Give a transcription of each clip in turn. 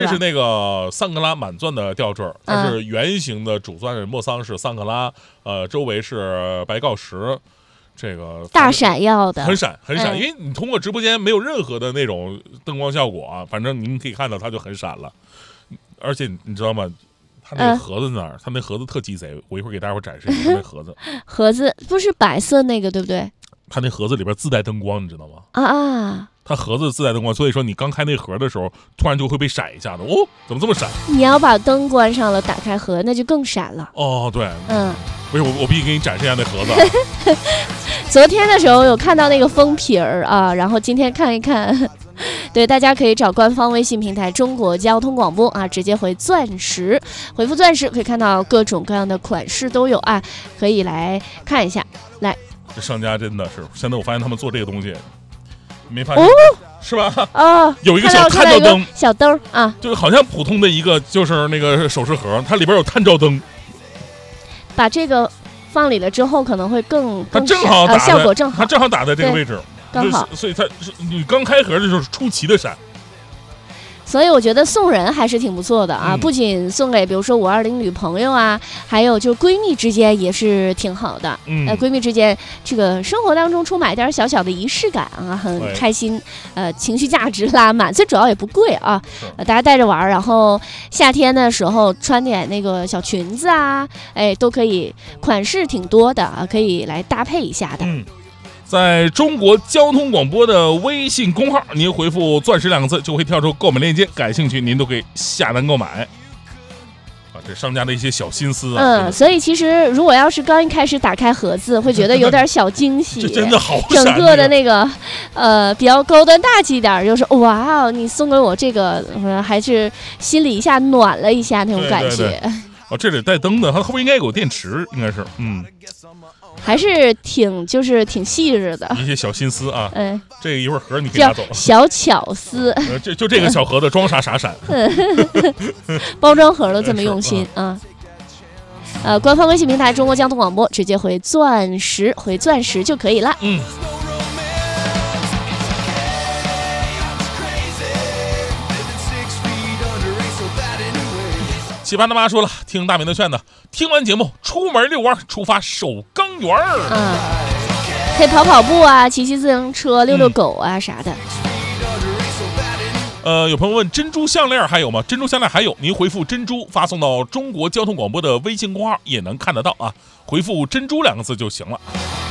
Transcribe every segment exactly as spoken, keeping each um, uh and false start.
这是那个桑克拉满钻的吊坠，它是圆形的，主钻是莫桑是桑克拉，呃，周围是白锆石，这个大闪耀的， 很闪很闪， 嗯、 因为你通过直播间没有任何的那种灯光效果啊，反正您可以看到它就很闪了，而且你知道吗？它那个盒子那儿，它、嗯、那盒子特鸡贼，我一会儿给大家展示一下那盒子。 盒子不是白色那个对不对？ 它那盒子里边自带灯光，你知道吗？ 啊啊！ 它盒子自带灯光，所以说你刚开那盒的时候，突然就会被闪一下的。哦，怎么这么闪？ 你要把灯关上了，打开盒，那就更闪了。 哦，对， 嗯， 不是我，我必须给你展示一下那盒子、啊。 昨天的时候有看到那个封皮儿啊，然后今天看一看。对，大家可以找官方微信平台中国交通广播啊，直接回钻石，回复钻石可以看到各种各样的款式都有啊，可以来看一下。来， 这商家真的是，现在我发现他们做这个东西，没发现、 哦、 是吧？ 哦， 有一个小探照灯， 小灯啊， 就是好像普通的一个就是那个首饰盒，它里边有探照灯， 把这个放里了之后可能会更它正好打、 呃、效果正好， 它正好打在这个位置。 刚好， 所以它你刚开盒的时候出奇的闪， 所以我觉得送人还是挺不错的啊，嗯、不仅送给比如说五二零女朋友啊，还有就闺蜜之间也是挺好的。嗯，呃，闺蜜之间这个生活当中充满一点小小的仪式感啊，很开心，呃，情绪价值拉满，最主要也不贵啊，呃，大家带着玩，然后夏天的时候穿点那个小裙子啊，哎，都可以，款式挺多的啊，可以来搭配一下的。 嗯。在中国交通广播的微信公号，您回复钻石两个字就会跳出购买链接，感兴趣您都可以下单购买啊，这商家的一些小心思啊。 嗯，所以其实如果要是刚一开始打开盒子会觉得有点小惊喜， 这真的好闪， 整个的那个呃比较高端大气一点，就是哇，你送给我这个、呃、还是心里一下暖了一下那种感觉。 对对对哦，这里带灯的，它后面应该有电池，应该是，嗯， 还是挺就是挺细致的， 一些小心思啊。 嗯， 这个一会儿盒你可以拿走， 小巧思。 呃，就就这个小盒子装啥啥闪， 包装盒都这么用心啊。呃，官方微信平台中国交通广播，直接回钻石，回钻石就可以了。 嗯。奇葩的妈说了，听大明的劝的，听完节目出门遛弯，出发守钢园儿。 嗯，可以跑跑步啊，骑骑自行车，遛遛狗啊、嗯、啥的。 呃，有朋友问珍珠项链还有吗？珍珠项链还有，您回复珍珠发送到中国交通广播的微信公号也能看得到啊，回复珍珠两个字就行了。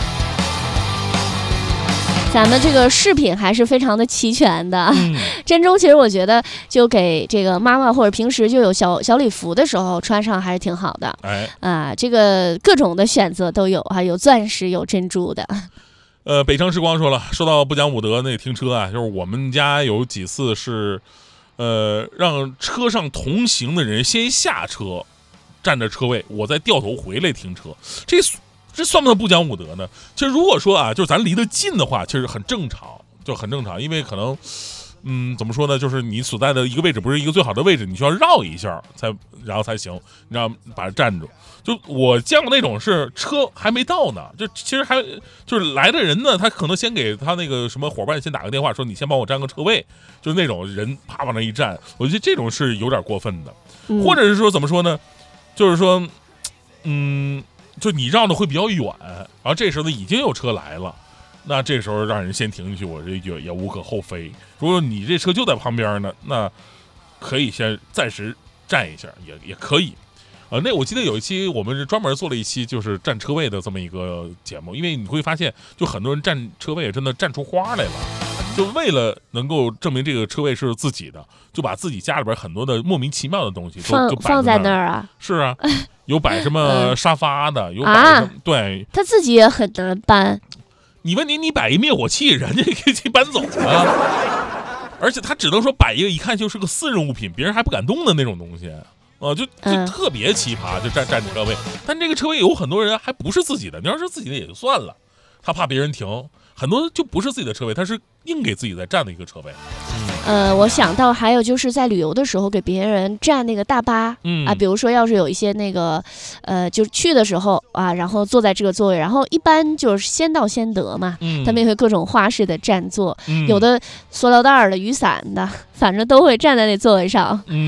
咱们这个饰品还是非常的齐全的，嗯、珍珠其实我觉得就给这个妈妈或者平时就有小小礼服的时候穿上还是挺好的。 哎， 啊，这个各种的选择都有啊，有钻石有珍珠的。 呃，北城时光说了，说到不讲武德那停车啊，就是我们家有几次是，呃，让车上同行的人先下车，占着车位，我再掉头回来停车，这。这算不算不讲武德呢？其实如果说啊，就是咱离得近的话，其实很正常，就很正常，因为可能，嗯，怎么说呢？就是你所在的一个位置不是一个最好的位置，你需要绕一下才，然后才行，你让把它站住。就我见过那种是车还没到呢，就其实还就是来的人呢，他可能先给他那个什么伙伴先打个电话，说你先帮我占个车位，就是那种人啪往那一站，我觉得这种是有点过分的， 嗯、 或者是说怎么说呢？就是说，嗯。就你绕的会比较远，然后这时候呢已经有车来了，那这时候让人先停进去，我这也也无可厚非。如果你这车就在旁边呢，那可以先暂时站一下，也也可以。呃，那我记得有一期我们是专门做了一期就是占车位的这么一个节目，因为你会发现，就很多人占车位真的占出花来了。就为了能够证明这个车位是自己的，就把自己家里边很多的莫名其妙的东西都放放在那儿啊。 是啊，有摆什么沙发的，有摆什么、啊、对， 他自己也很难搬。 你问你，你摆一灭火器，人家可以搬走啊。而且他只能说摆一个，一看就是个私人物品，别人还不敢动的那种东西。啊，就就特别奇葩，就占占车位。但这个车位有很多人还不是自己的，你要是自己的也就算了，他怕别人停。很多就不是自己的车位，他是硬给自己在占的一个车位。 呃，我想到还有就是在旅游的时候给别人占那个大巴， 嗯啊，比如说要是有一些那个，呃，就是去的时候啊，然后坐在这个座位，然后一般就是先到先得嘛， 嗯、 他们也会各种花式的占座， 嗯、 有的塑料袋的、雨伞的，反正都会站在那座位上。 嗯